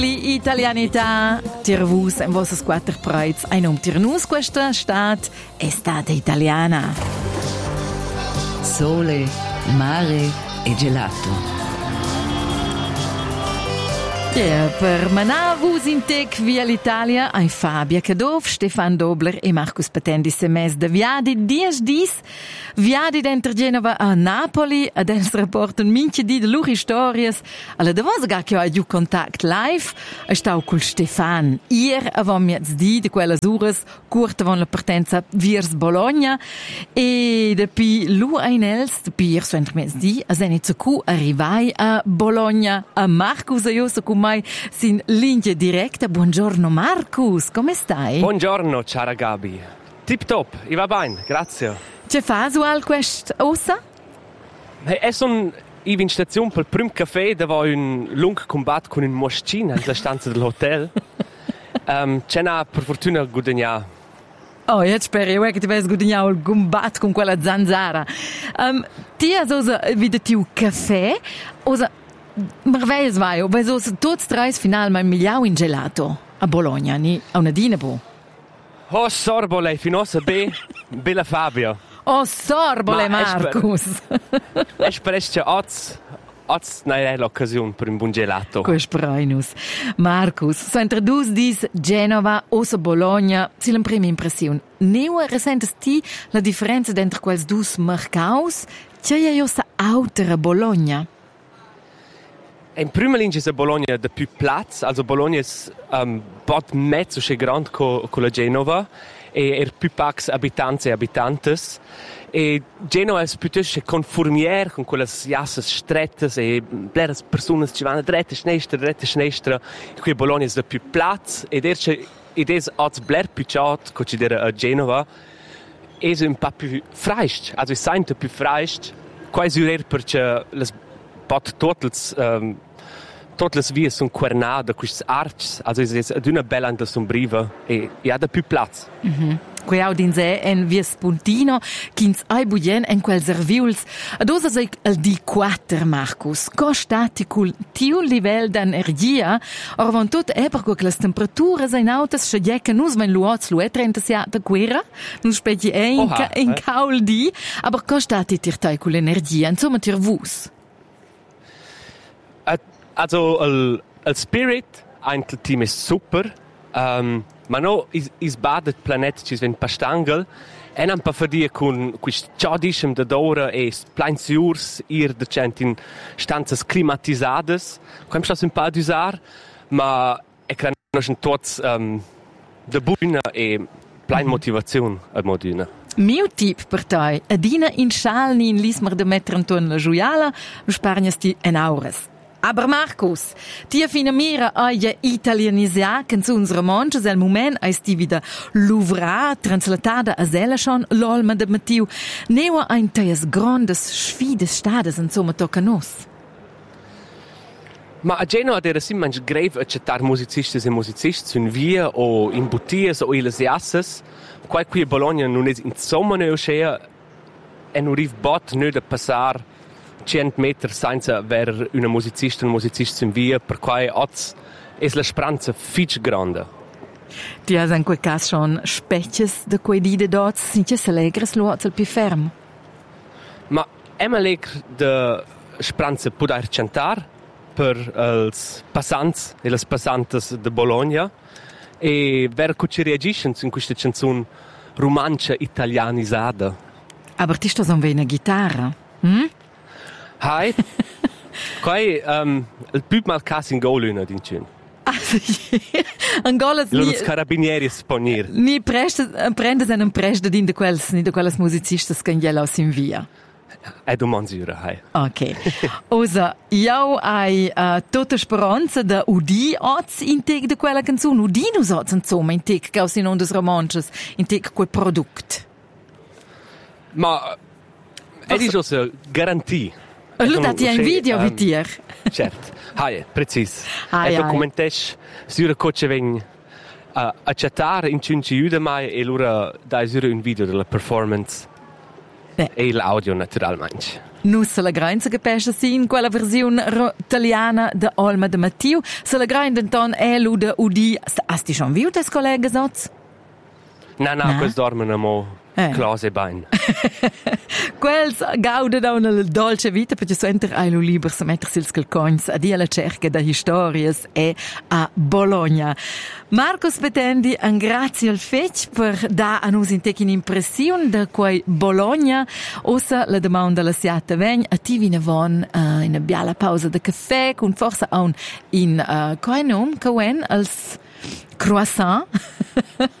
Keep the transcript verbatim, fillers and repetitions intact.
Italianità, tirvus en vossas quattro praids, ein um tirnus questa stat, estate italiana. Sole, mare e gelato. Ja, per manavus in tec via l'Italia, ai Fabia Cadov, Stefan Dobler e Marcus Patendi semes de viadi dies dis, viadi d'enter Genova a Napoli, ad els rapporten minche di de lur historias, alla de vos gar che ho giù contact live, e stau col Stefan. Ier avom jetzt di de quelles ures, curta von la partenza viers Bologna, e depi lu ein els, depi ier so entre mezz di, a seni zu arrivai a Bologna, a Marcus e io so cum mai sin linea diretta. Buongiorno Marcus, come stai? Buongiorno, cara Gabi. Tip top, i va bene, grazie. C'è fai su al quest ossa? Hey, è un in stazione per il primo caffè dove un lungo combatto con un moschino nella stanza dell'hotel. um, c'è una per fortuna guadagna. Oh, jetzt spero io che ti vedi guadagnato il combatto con quella zanzara. Um, ti hai osa wieder tiu caffè? Osa Ma veias vai, vai so tots treis final mein migliau in gelato a Bologna, ni a una dinebo. Oh sorbole, finosa be, bella Fabio. Oh sorbole Marcus. Es presce oz, oz n'è l'occasione per un buon gelato. Quis prainus. Marcus, so introdus dis Genova osa Bologna, si la prima impressione. Neu resentes ti la differenza dentro quels dus mercaus? C'è io sta autere Bologna? In prima linea è Bologna da più Platz, also Bologna è um, bot mezzo che grande co, co la Genova e er più pax abitanti e abitantes e Genova è piuttosto conformier con quelle jasse strette e blere persone ci vanno dritte sinistra dritte sinistra qui Bologna è da più Platz ed er c'è ed è als bler più chat co ci dire a Genova è un po' più freist, also è sente più freist quasi er perché les bot totals um, totals vies sun quernada quis arcs also es è una bella anda sombriva e ha da più platz. Mhm. Qui au dinse en via Spuntino kins ai bugen en quel serviuls ad osa sei al di quattro Marcus costati cul tiu livel d'energia or von tot eper co las temperaturas in autas scegliecca nus mein luoz lu e trenta sia da guerra nus specie e in, Oha, ca, in eh? caul di aber costati tirtai cul energia insomma tir vus. Also il, il spirit ein team ist super um, ma no is is badet planet ci sven pastangel en un pa fadia con quist chodischem da dora e plains urs ir de centin stanzas climatisadas quem stas un pa d'usar ma e can noch tots um, de buina e plain motivazione al modina. Mio tip per te, adina in schalni in lismer de metrenton la giuiala, sparniasti en aures. Aber Marcus, ti fina mira aia italianisia che su uns romances al moment eis ti vida luvra translatada a sella schon l'olma de Mattiu. Neua ein teias grandes sfides stades insomma tocca nos. Ma a Genova era simmanch grave accettar musicistas e musicistas in via o in bottias o illes jassas. Quai qui a Bologna non è insomma ne uscea e non riv bot ne da passar cento meter senza ver una musicista un musicista in via per quai oz es la speranza fitch grande. Ti has in quel cas schon specchies de quei di de dots sinches allegres lo al più ferm. Ma em allegr de speranza poder cantar per els passants e les passantes de Bologna e ver co ci reagiscono in questa canzone romancia italianizzata. Aber ti sto son vena chitarra, hm? Hai, quai um, il più mal cas in goluna d'incin. Also, Angola Lo los carabinieri sponir. Ni presta prende se un presta din de quels ni de quelles musicistas che gel aus in via. È domanzura, hai. Ok. Osa, io hai uh, tutta speranza da udi oz in tec de quella canzone, udi nus oz insomma in tec caus in ondes romances, in tec quel product. Ma è di cosa garanti. Allora dati un video um, vitier. Certo. Hai, precis. Ai, e ai. documentesh sura coche vegn uh, a chattare in cinci juda mai e lura dai sura un video della performance. e l'audio naturalmente. Nu se la grain se capescha sin quella versione ro- italiana de Olma de Mattiu, se la grain denton è lu de Udi. Hast du schon viu des collega soz? Na, na, Na? quels dormen amo Eh. close e bain. Quels gauda da una dolce vita, perché so enter ai lu liber se mettersi ils calcogns a dia la cerca da historias e a Bologna. Marcus Petendi, un grazie al fetch per da a nus in tekin impression da quei Bologna. Ossa la domanda la siata vegn a ti vina von uh, in a biala pausa de caffè con forsa aun in uh, quai nom, cauen als croissant.